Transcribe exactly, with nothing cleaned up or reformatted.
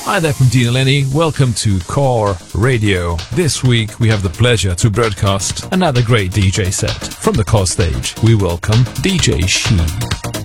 Hi there from Dean Lenny. Welcome to Core Radio. This week we have the pleasure to broadcast another great D J set. From the Core stage, we welcome D J She.